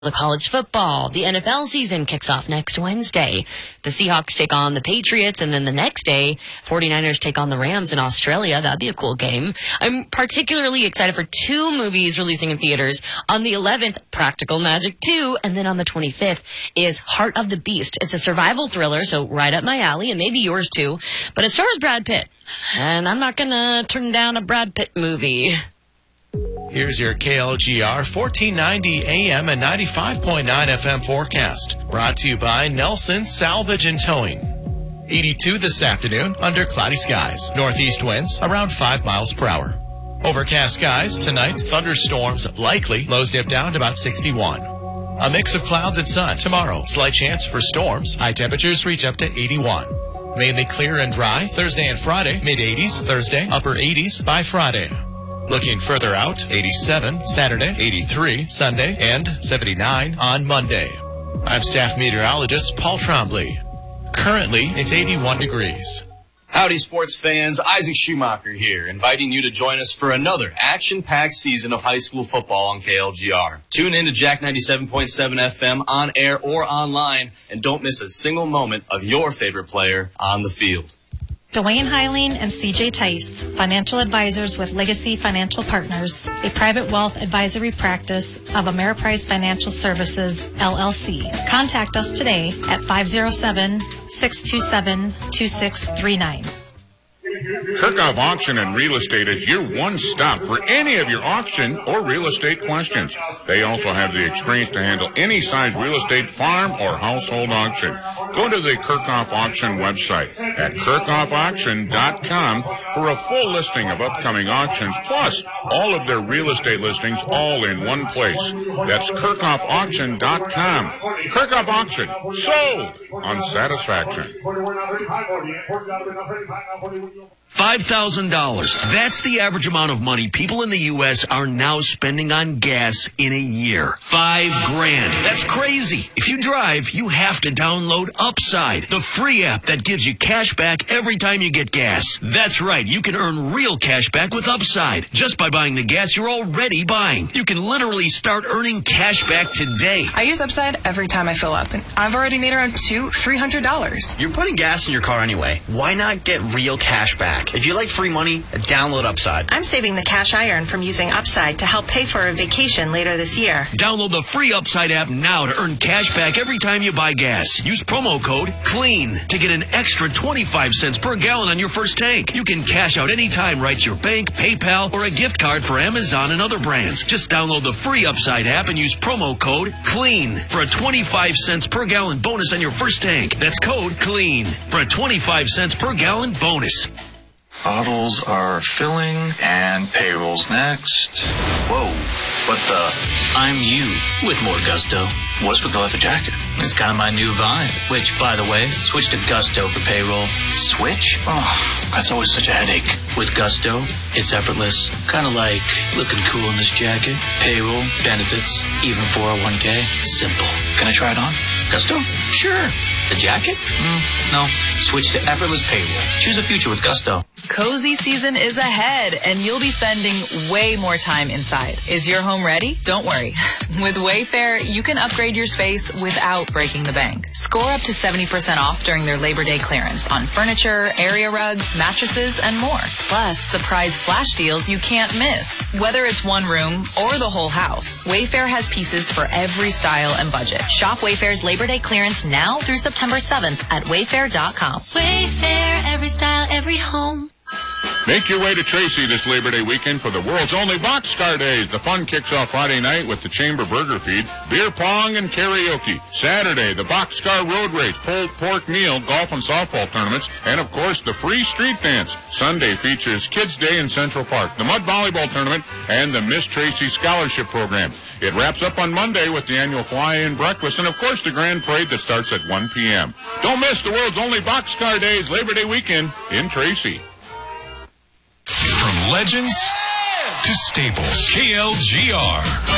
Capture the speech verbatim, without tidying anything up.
The college football, the N F L season kicks off next Wednesday. The Seahawks take on the Patriots, and then the next day, 49ers take on the Rams in Australia. That'd be a cool game. I'm particularly excited for two movies releasing in theaters. On the eleventh, Practical Magic two, and then on the twenty-fifth is Heart of the Beast. It's a survival thriller, so right up my alley, and maybe yours too. But it stars Brad Pitt, and I'm not gonna turn down a Brad Pitt movie. Here's your K L G R fourteen ninety A M and ninety-five point nine F M forecast. Brought to you by Nelson Salvage and Towing. eighty-two this afternoon under cloudy skies. Northeast winds around five miles per hour. Overcast skies tonight. Thunderstorms likely. Lows dip down to about sixty-one. A mix of clouds and sun tomorrow. Slight chance for storms. High temperatures reach up to eighty-one. Mainly clear and dry Thursday and Friday. mid eighties Thursday. Upper eighties by Friday. Looking further out, eighty-seven Saturday, eighty-three Sunday, and seventy-nine on Monday. I'm staff meteorologist Paul Trombley. Currently, it's eighty-one degrees. Howdy, sports fans. Isaac Schumacher here, inviting you to join us for another action-packed season of high school football on K L G R. Tune in to Jack ninety-seven point seven F M on air or online, and don't miss a single moment of your favorite player on the field. Dwayne Heiling and C J Tice, financial advisors with Legacy Financial Partners, a private wealth advisory practice of Ameriprise Financial Services, L L C. Contact us today at five oh seven, six two seven, two six three nine. Kirkhoff Auction and Real Estate is your one stop for any of your auction or real estate questions. They also have the experience to handle any size real estate, farm, or household auction. Go to the Kirkhoff Auction website at kirkhoff auction dot com for a full listing of upcoming auctions, plus all of their real estate listings all in one place. That's kirkhoff auction dot com. Kirkhoff Auction, sold on satisfaction. five thousand dollars. That's the average amount of money people in the U S are now spending on gas in a year. Five grand. That's crazy. If you drive, you have to download Upside, the free app that gives you cash back every time you get gas. That's right. You can earn real cash back with Upside just by buying the gas you're already buying. You can literally start earning cash back today. I use Upside every time I fill up, and I've already made around two, three hundred dollars. You're putting gas in your car anyway. Why not get real cash back? If you like free money, download Upside. I'm saving the cash I earn from using Upside to help pay for a vacation later this year. Download the free Upside app now to earn cash back every time you buy gas. Use promo code CLEAN to get an extra twenty-five cents per gallon on your first tank. You can cash out anytime right to your bank, PayPal, or a gift card for Amazon and other brands. Just download the free Upside app and use promo code CLEAN for a twenty-five cents per gallon bonus on your first tank. That's code CLEAN for a twenty-five cents per gallon bonus. Bottles are filling, and payroll's next. Whoa, what the? I'm you with more gusto. What's with the leather jacket? It's kind of my new vibe. Which, by the way, switch to Gusto for payroll. Switch? Oh, that's always such a headache. With Gusto, it's effortless. Kind of like looking cool in this jacket. Payroll, benefits, even four oh one k. Simple. Can I try it on? Gusto? Sure. The jacket? Mm, no. Switch to effortless payroll. Choose a future with Gusto. Cozy season is ahead, and you'll be spending way more time inside. Is your home ready? Don't worry. With Wayfair, you can upgrade your space without breaking the bank. Score up to seventy percent off during their Labor Day clearance on furniture, area rugs, mattresses, and more. Plus, surprise flash deals you can't miss. Whether it's one room or the whole house, Wayfair has pieces for every style and budget. Shop Wayfair's Labor Day clearance now through September seventh at wayfair dot com. Wayfair, every style, every home. Make your way to Tracy this Labor Day weekend for the world's only Boxcar Days. The fun kicks off Friday night with the Chamber Burger Feed, beer pong, and karaoke. Saturday, the Boxcar Road Race, pulled pork meal, golf and softball tournaments, and of course, the free street dance. Sunday features Kids Day in Central Park, the Mud Volleyball Tournament, and the Miss Tracy Scholarship Program. It wraps up on Monday with the annual fly-in breakfast and, of course, the grand parade that starts at one p.m. Don't miss the world's only Boxcar Days Labor Day weekend in Tracy. From legends to staples, K L G R.